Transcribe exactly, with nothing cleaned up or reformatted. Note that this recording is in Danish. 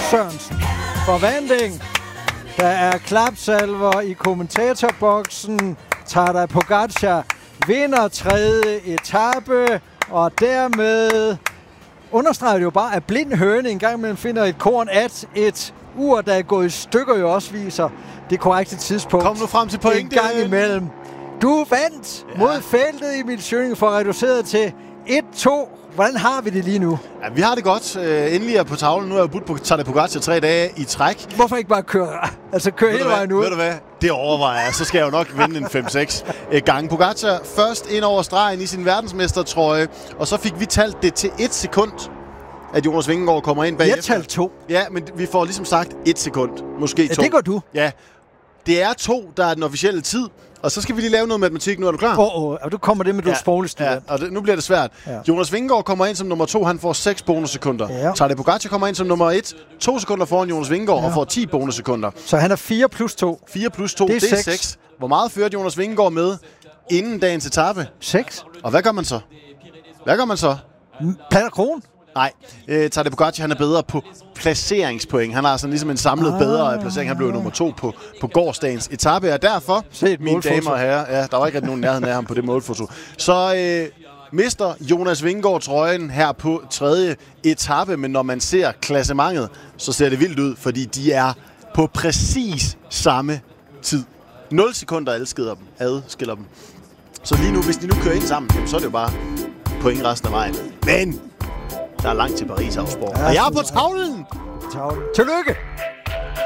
Sørensen for Vanding. Der er klapsalver i kommentatorboksen. Tadej Pogačar vinder tredje etape, og dermed understreger det jo bare, at blind høne en gang imellem finder et korn, at et ur, der er gået i stykker, jo også viser det korrekte tidspunkt. Kom nu frem til pointen. En gang imellem. Du vandt ja. mod feltet, Emil Schøning, for reduceret til et to. Hvordan har vi det lige nu? Ja, vi har det godt. Uh, endelig er på tavlen. Nu er jeg budt på Tadej Pogačar tre dage i træk. Hvorfor ikke bare køre, altså køre hele vejen ud? Ved du hvad? Det overvejer jeg. Så skal jeg jo nok vinde en fem seks gange. Pogačar først ind over stregen i sin verdensmestertrøje, og så fik vi talt det til et sekund, at Jonas Vingegaard kommer ind bagefter. Jeg talte to. Ja, men vi får ligesom sagt et sekund. Måske to. Ja, det gør du. Ja. Det er to, der er den officielle tid. Og så skal vi lige lave noget matematik. Nu er du klar? Åh, oh, oh. Og du kommer det med, du ja, sprogligstudent. Ja, og det, nu bliver det svært. Ja. Jonas Vingegaard kommer ind som nummer to. Han får seks bonussekunder. Ja. Tadej Pogačar kommer ind som nummer et. To sekunder foran Jonas Vingegaard ja. og får ti bonussekunder. Så han er fire plus to. fire plus to, det er, det er seks. Hvor meget førte Jonas Vingegaard med inden dagens etape? seks. Og hvad gør man så? Hvad gør man så? Plader Kron? Nej, øh, Tadej Pogačar, han er bedre på placeringspoint. Han har sådan ligesom en samlet ah. bedre placering. Han blev nummer to på, på gårsdagens etape, og derfor, mine damer og herrer, ja, der var ikke rigtig nogen nærheden af ham på det målfoto, så øh, mister Jonas Vingegaard trøjen her på tredje etape, men når man ser klassementet, så ser det vildt ud, fordi de er på præcis samme tid. nul sekunder adskiller dem. adskiller dem. Så lige nu, hvis de nu kører ind sammen, så er det jo bare point resten af vejen. Men der er langt til Paris, Augsburg. Ja, og jeg er på tavlen! Tavlen. Tillykke!